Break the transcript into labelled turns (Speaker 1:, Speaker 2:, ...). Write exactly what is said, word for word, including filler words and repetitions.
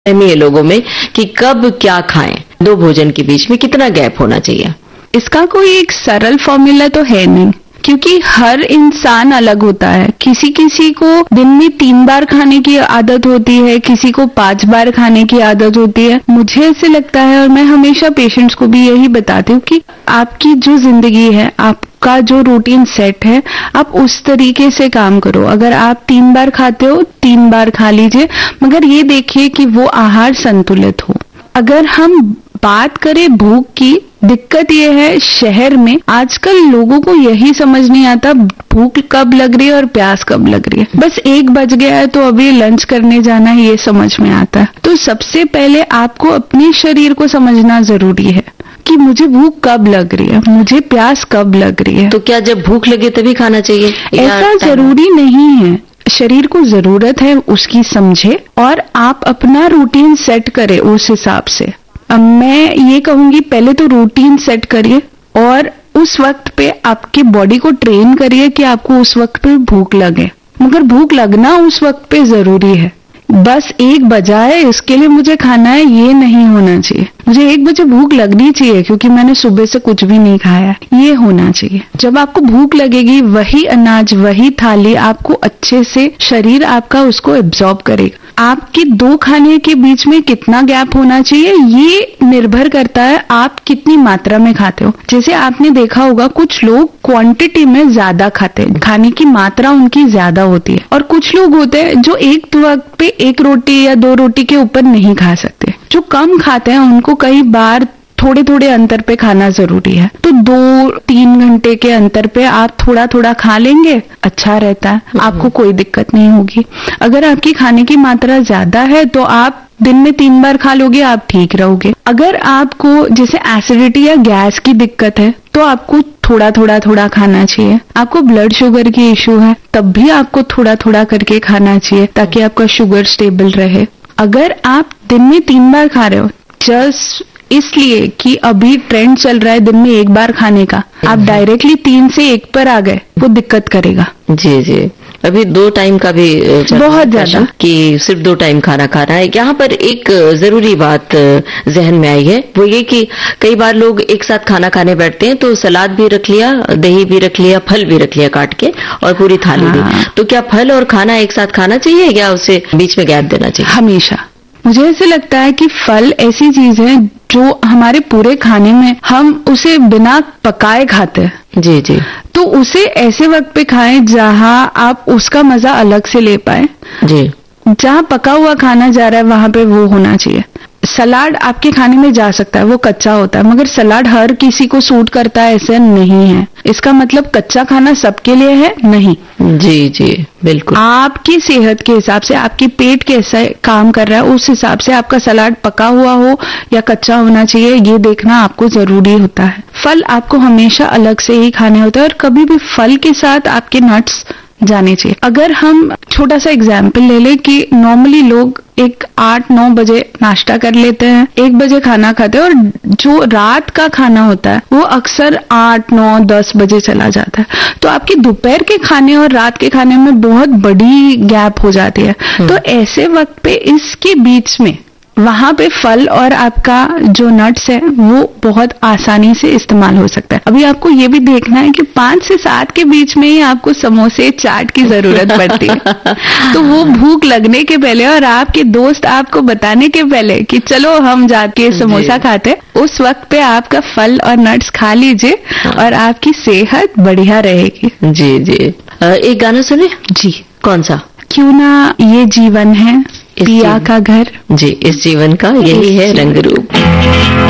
Speaker 1: फहमी है लोगों में कि कब क्या खाएं, दो भोजन के बीच में कितना गैप होना चाहिए?
Speaker 2: इसका कोई एक सरल फॉर्मूला तो है नहीं, क्योंकि हर इंसान अलग होता है। किसी किसी को दिन में तीन बार खाने की आदत होती है, किसी को पांच बार खाने की आदत होती है। मुझे ऐसे लगता है, और मैं हमेशा पेशेंट्स को भी यही बताती हूँ कि आपकी जो जिंदगी है, आपका जो रूटीन सेट है, आप उस तरीके से काम करो। अगर आप तीन बार खाते हो, तीन बार खा लीजिए, मगर ये देखिए कि वो आहार संतुलित हो। अगर हम बात करें भूख की, दिक्कत ये है शहर में आजकल लोगों को यही समझ नहीं आता भूख कब लग रही है और प्यास कब लग रही है। बस एक बज गया है तो अभी लंच करने जाना है, ये समझ में आता है। तो सबसे पहले आपको अपने शरीर को समझना जरूरी है कि मुझे भूख कब लग रही है, मुझे प्यास कब लग रही है।
Speaker 1: तो क्या जब भूख लगे तभी खाना चाहिए?
Speaker 2: ऐसा जरूरी नहीं है। शरीर को जरूरत है उसकी समझे और आप अपना रूटीन सेट करें उस हिसाब से। अब मैं ये कहूंगी, पहले तो रूटीन सेट करिए और उस वक्त पे आपकी बॉडी को ट्रेन करिए कि आपको उस वक्त पे भूख लगे, मगर भूख लगना उस वक्त पे जरूरी है। बस एक बजा है इसके लिए मुझे खाना है, ये नहीं होना चाहिए। मुझे एक बजे भूख लगनी चाहिए क्योंकि मैंने सुबह से कुछ भी नहीं खाया, ये होना चाहिए। जब आपको भूख लगेगी, वही अनाज, वही थाली आपको अच्छे से शरीर आपका उसको एब्जॉर्ब करेगा। आपके दो खाने के बीच में कितना गैप होना चाहिए, ये निर्भर करता है आप कितनी मात्रा में खाते हो। जैसे आपने देखा होगा, कुछ लोग क्वांटिटी में ज्यादा खाते हैं, खाने की मात्रा उनकी ज्यादा होती है, और कुछ लोग होते हैं जो एक वक्त पे एक रोटी या दो रोटी के ऊपर नहीं खा सकते। जो कम खाते हैं उनको कई बार थोड़े थोड़े अंतर पे खाना जरूरी है। तो दो तीन घंटे के अंतर पे आप थोड़ा थोड़ा खा लेंगे, अच्छा रहता है, आपको कोई दिक्कत नहीं होगी। अगर आपकी खाने की मात्रा ज्यादा है तो आप दिन में तीन बार खा लोगे, आप ठीक रहोगे। अगर आपको जैसे एसिडिटी या गैस की दिक्कत है तो आपको थोड़ा थोड़ा थोड़ा खाना चाहिए। आपको ब्लड शुगर की इश्यू है तब भी आपको थोड़ा थोड़ा करके खाना चाहिए ताकि आपका शुगर स्टेबल रहे। अगर आप दिन में तीन बार खा रहे हो जस्ट इसलिए कि अभी ट्रेंड चल रहा है दिन में एक बार खाने का, आप डायरेक्टली तीन से एक पर आ गए, वो दिक्कत करेगा।
Speaker 1: जी जी, अभी दो टाइम का भी
Speaker 2: बहुत ज्यादा
Speaker 1: कि सिर्फ दो टाइम खाना खाना है। यहाँ पर एक जरूरी बात जहन में आई है, वो ये कि कई बार लोग एक साथ खाना खाने बैठते हैं तो सलाद भी रख लिया, दही भी रख लिया, फल भी रख लिया काट के, और पूरी थाली हाँ। भी। तो क्या फल और खाना एक साथ खाना चाहिए या उसे बीच में गैप देना चाहिए?
Speaker 2: हमेशा मुझे ऐसे लगता है कि फल ऐसी चीज है जो हमारे पूरे खाने में हम उसे बिना पकाए खाते हैं।
Speaker 1: जी जी,
Speaker 2: तो उसे ऐसे वक्त पे खाएं जहां आप उसका मजा अलग से ले पाए।
Speaker 1: जी,
Speaker 2: जहां पका हुआ खाना जा रहा है वहां पे वो होना चाहिए। सलाद आपके खाने में जा सकता है, वो कच्चा होता है, मगर सलाद हर किसी को सूट करता है ऐसा नहीं है। इसका मतलब कच्चा खाना सबके लिए है नहीं।
Speaker 1: जी जी, बिल्कुल।
Speaker 2: आपकी सेहत के हिसाब से, आपकी पेट कैसा काम कर रहा है, उस हिसाब से आपका सलाद पका हुआ हो या कच्चा होना चाहिए, ये देखना आपको जरूरी होता है। फल आपको हमेशा अलग से ही खाने होते हैं और कभी भी फल के साथ आपके नट्स जाने चाहिए। अगर हम छोटा सा एग्जाम्पल ले लें कि नॉर्मली लोग एक आठ नौ बजे नाश्ता कर लेते हैं, एक बजे खाना खाते हैं, और जो रात का खाना होता है वो अक्सर आठ नौ दस बजे चला जाता है। तो आपके दोपहर के खाने और रात के खाने में बहुत बड़ी गैप हो जाती है। तो ऐसे वक्त पे इसके बीच में वहां पे फल और आपका जो नट्स है वो बहुत आसानी से इस्तेमाल हो सकता है। अभी आपको ये भी देखना है कि पांच से सात के बीच में ही आपको समोसे चाट की जरूरत पड़ती है। तो वो भूख लगने के पहले और आपके दोस्त आपको बताने के पहले कि चलो हम जाके समोसा खाते, उस वक्त पे आपका फल और नट्स खा लीजिए और आपकी सेहत बढ़िया रहेगी।
Speaker 1: जी जी, एक गाना सुने?
Speaker 2: जी,
Speaker 1: कौन सा?
Speaker 2: क्यों ना ये जीवन है पिया का घर।
Speaker 1: जी, इस जीवन का यही है रंग रूप।